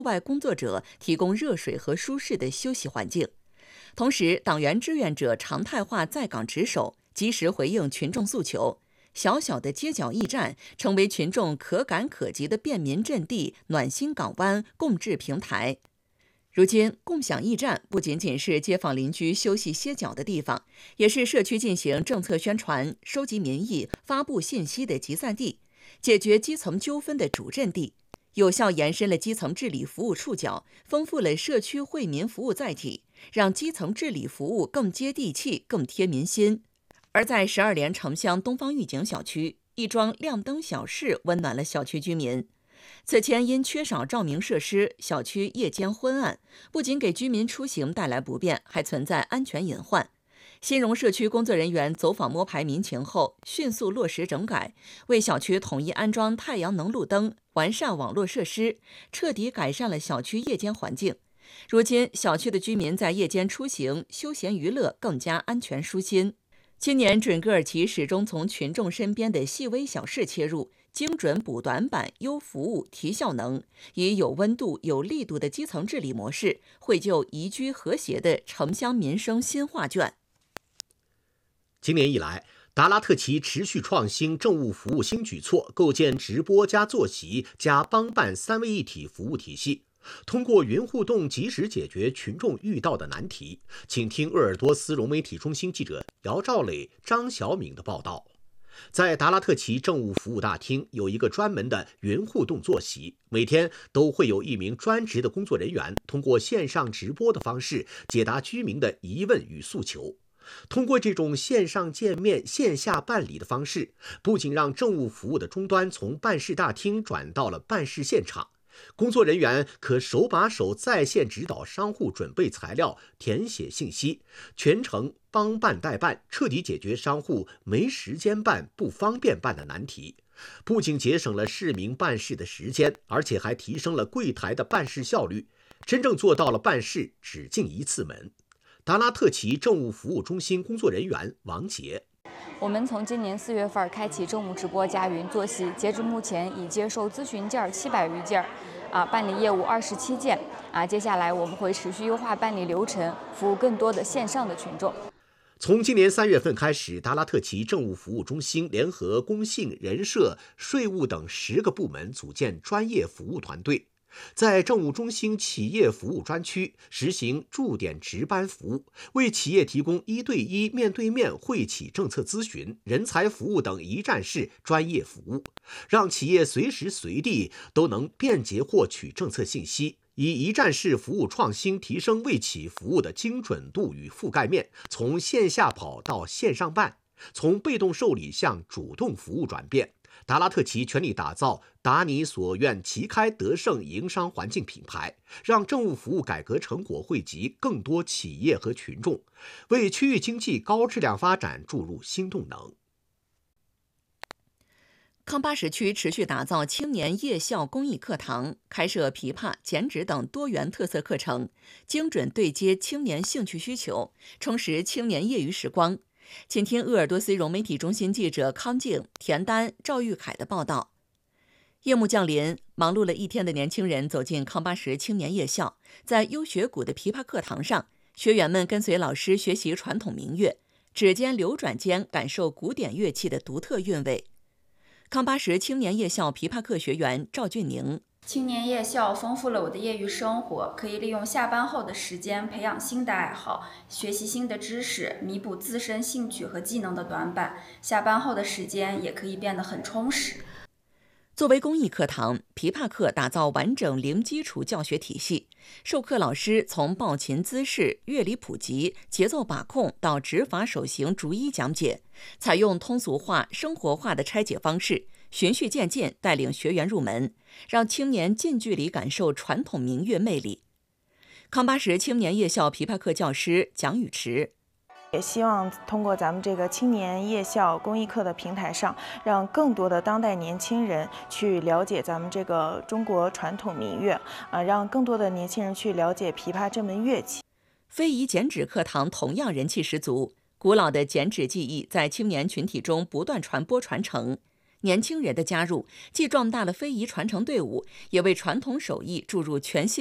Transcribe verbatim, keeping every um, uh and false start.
外工作者提供热水和舒适的休息环境。同时，党员志愿者常态化在岗值守，及时回应群众诉求。小小的街角驿站成为群众可感可及的便民阵地、暖心港湾、共治平台。如今，共享驿站不仅仅是街坊邻居休息歇脚的地方，也是社区进行政策宣传、收集民意、发布信息的集散地，解决基层纠纷的主阵地，有效延伸了基层治理服务触角，丰富了社区惠民服务载体，让基层治理服务更接地气、更贴民心。而在十二连城乡东方御景小区，一桩亮灯小事温暖了小区居民。此前因缺少照明设施，小区夜间昏暗，不仅给居民出行带来不便，还存在安全隐患。新荣社区工作人员走访摸排民情后，迅速落实整改，为小区统一安装太阳能路灯，完善网络设施，彻底改善了小区夜间环境。如今，小区的居民在夜间出行、休闲娱乐更加安全舒心。今年准格尔奇始终从群众身边的细微小事切入，精准补短板、优服务、提效能，以有温度、有力度的基层治理模式，绘就宜居和谐的城乡民生新画卷。 今年以来，达拉特旗持续创新政务服务新举措，构建直播加坐席加帮办三位一体服务体系。通过云互动及时解决群众遇到的难题，请听鄂尔多斯融媒体中心记者姚兆磊、张小敏的报道。在达拉特旗政务服务大厅有一个专门的云互动坐席，每天都会有一名专职的工作人员通过线上直播的方式解答居民的疑问与诉求。通过这种线上见面、线下办理的方式，不仅让政务服务的终端从办事大厅转到了办事现场，工作人员可手把手在线指导商户准备材料、填写信息，全程帮办代办，彻底解决商户没时间办、不方便办的难题。不仅节省了市民办事的时间，而且还提升了柜台的办事效率，真正做到了办事只进一次门。达拉特旗政务服务中心工作人员王杰。 我们从今年四月份开启政务直播加云坐席，截至目前已接受咨询件七百余件，啊，办理业务二十七件，啊，接下来我们会持续优化办理流程，服务更多的线上的群众。 从今年三月份开始，达拉特旗政务服务中心联合工信、人社、税务等十个部门组建专业服务团队。在政务中心企业服务专区实行驻点值班服务，为企业提供一对一、面对面会企政策咨询、人才服务等一站式专业服务，让企业随时随地都能便捷获取政策信息，以一站式服务创新提升为企服务的精准度与覆盖面，从线下跑到线上办，从被动受理向主动服务转变。达拉特旗全力打造达你所愿旗开得胜营商环境品牌，让政务服务改革成果惠及更多企业和群众，为区域经济高质量发展注入新动能。 康巴什区持续打造青年夜校公益课堂，开设琵琶、剪纸等多元特色课程，精准对接青年兴趣需求，充实青年业余时光。请听鄂尔多斯融媒体中心记者康静、田丹、赵玉凯的报道。夜幕降临，忙碌了一天的年轻人走进康巴什青年夜校，在优学谷的琵琶课堂上，学员们跟随老师学习传统民乐，指尖流转间感受古典乐器的独特韵味。康巴什青年夜校琵琶课学员赵俊宁。 青年夜校丰富了我的业余生活，可以利用下班后的时间培养新的爱好，学习新的知识，弥补自身兴趣和技能的短板。下班后的时间也可以变得很充实。 作为公益课堂，琵琶课打造完整零基础教学体系，授课老师从抱琴姿势、乐理普及、节奏把控到指法手型逐一讲解，采用通俗化、生活化的拆解方式，循序渐进带领学员入门，让青年近距离感受传统民乐魅力。康巴什青年夜校琵琶课教师蒋宇驰。 也希望通过咱们这个青年夜校公益课的平台上，让更多的当代年轻人去了解咱们这个中国传统民乐，啊，让更多的年轻人去了解琵琶这门乐器。 非遗剪纸课堂同样人气十足，古老的剪纸技艺在青年群体中不断传播传承。 年轻人的加入，既壮大了非遗传承队伍，也为传统手艺注入全新